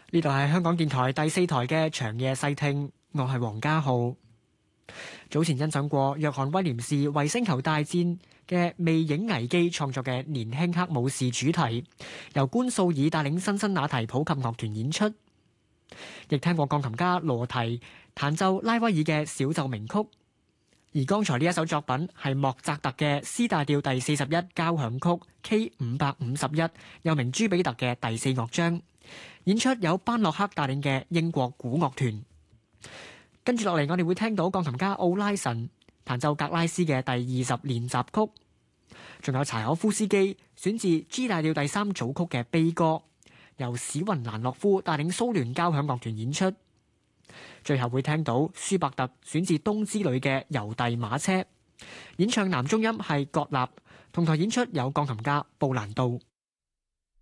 呢度係香港電台第4台嘅長夜細聽，我係黃家浩。早前欣賞過約翰威廉士為星球大戰嘅魅影危機創作嘅年輕黑武士主題，由官素爾帶領辛辛那提普及樂團演出，亦聽過鋼琴家羅提彈奏拉威爾嘅小奏鳴曲。而剛才呢一首作品係莫扎特嘅 C 大調第41交響曲 K551，又名朱比特嘅第4樂章。演出有班洛克帶領嘅英國古樂團。跟住落嚟，我哋會聽到鋼琴家奧拉神彈奏格拉斯嘅第20練習曲，仲有柴可夫斯基選自 G 大調第3組曲嘅悲歌，由史雲蘭諾夫帶領蘇聯交響樂團演出。最後會聽到舒伯特選自冬之旅嘅郵遞馬車，演唱男中音係葛納，同台演出有鋼琴家布蘭道。